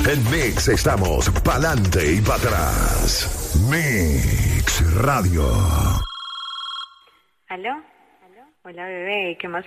En Mix estamos pa'lante y para atrás. Mix Radio. ¿Aló? Hola, bebé, ¿qué más